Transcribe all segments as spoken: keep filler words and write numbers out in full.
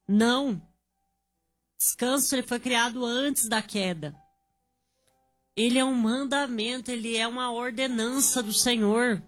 Não. Descanso ele foi criado antes da queda. Ele é um mandamento, ele é uma ordenança do Senhor.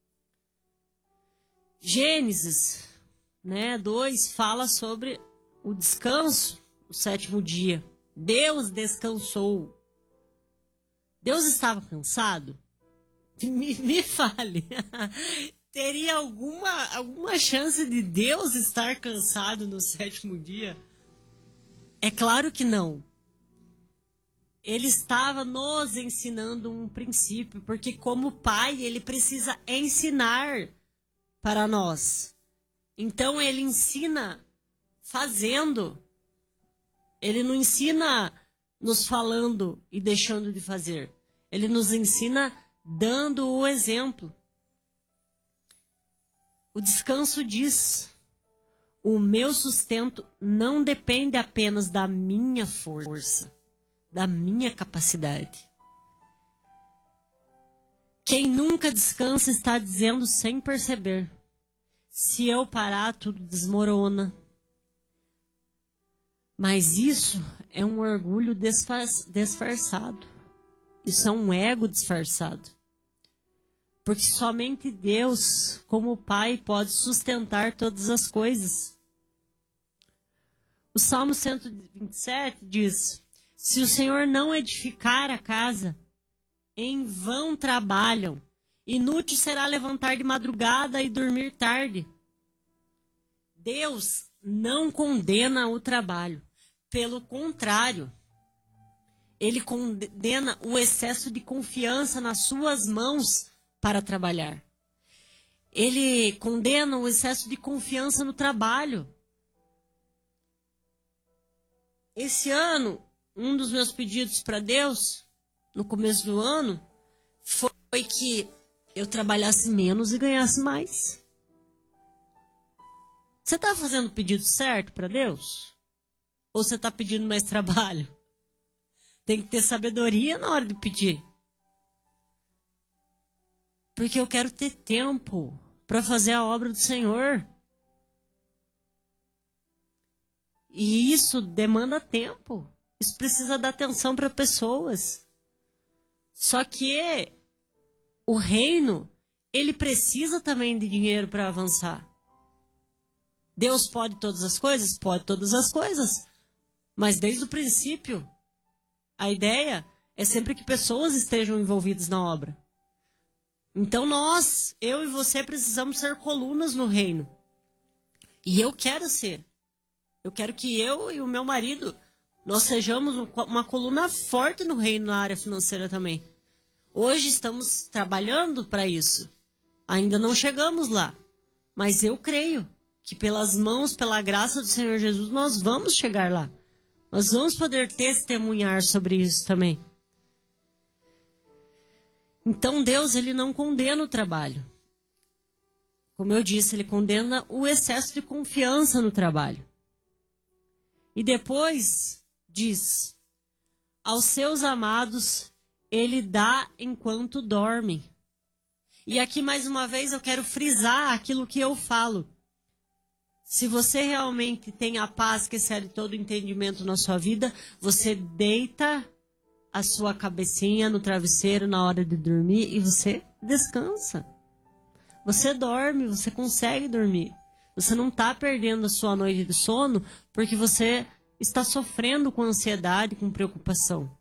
Gênesis, né, dois fala sobre o descanso, o sétimo dia. Deus descansou. Deus estava cansado? Me, me fale. Teria alguma, alguma chance de Deus estar cansado no sétimo dia? É claro que não. Ele estava nos ensinando um princípio, porque como pai, ele precisa ensinar para nós. Então ele ensina fazendo. Ele não ensina nos falando e deixando de fazer. Ele nos ensina dando o exemplo. O descanso diz: o meu sustento não depende apenas da minha força, da minha capacidade. Quem nunca descansa está dizendo sem perceber: se eu parar, tudo desmorona. Mas isso é um orgulho disfarçado. Isso é um ego disfarçado. Porque somente Deus, como Pai, pode sustentar todas as coisas. O Salmo cento e vinte e sete diz: se o Senhor não edificar a casa, em vão trabalham. Inútil será levantar de madrugada e dormir tarde. Deus não condena o trabalho. Pelo contrário, Ele condena o excesso de confiança nas suas mãos para trabalhar. Ele condena o excesso de confiança no trabalho. Esse ano, um dos meus pedidos para Deus, no começo do ano, foi que eu trabalhasse menos e ganhasse mais. Você está fazendo o pedido certo para Deus? Ou você está pedindo mais trabalho? Tem que ter sabedoria na hora de pedir. Porque eu quero ter tempo para fazer a obra do Senhor. E isso demanda tempo. Isso precisa dar atenção para pessoas. Só que o reino, ele precisa também de dinheiro para avançar. Deus pode todas as coisas? Pode todas as coisas. Mas desde o princípio, a ideia é sempre que pessoas estejam envolvidas na obra. Então nós, eu e você, precisamos ser colunas no reino. E eu quero ser. Eu quero que eu e o meu marido, nós sejamos uma coluna forte no reino na área financeira também. Hoje estamos trabalhando para isso. Ainda não chegamos lá. Mas eu creio que pelas mãos, pela graça do Senhor Jesus, nós vamos chegar lá. Nós vamos poder testemunhar sobre isso também. Então Deus, ele não condena o trabalho. Como eu disse, ele condena o excesso de confiança no trabalho. E depois diz: aos seus amados ele dá enquanto dormem. E aqui mais uma vez eu quero frisar aquilo que eu falo. Se você realmente tem a paz que excede todo entendimento na sua vida, você deita a sua cabecinha no travesseiro na hora de dormir e você descansa. Você dorme, você consegue dormir. Você não está perdendo a sua noite de sono porque você está sofrendo com ansiedade, com preocupação.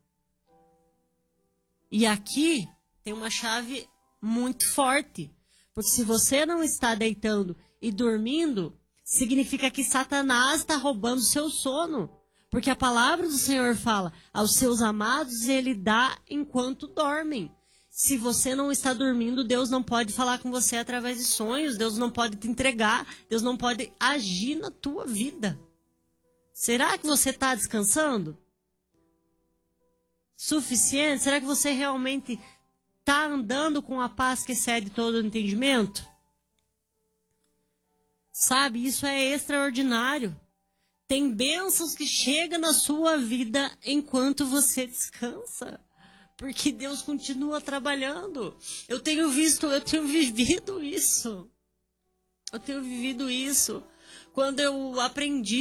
E aqui tem uma chave muito forte. Porque se você não está deitando e dormindo, significa que Satanás está roubando o seu sono. Porque a palavra do Senhor fala: aos seus amados ele dá enquanto dormem. Se você não está dormindo, Deus não pode falar com você através de sonhos. Deus não pode te entregar. Deus não pode agir na tua vida. Será que você está descansando? Suficiente? Será que você realmente está andando com a paz que excede todo o entendimento? Sabe, isso é extraordinário. Tem bênçãos que chegam na sua vida enquanto você descansa. Porque Deus continua trabalhando. Eu tenho visto, eu tenho vivido isso. Eu tenho vivido isso. Quando eu aprendi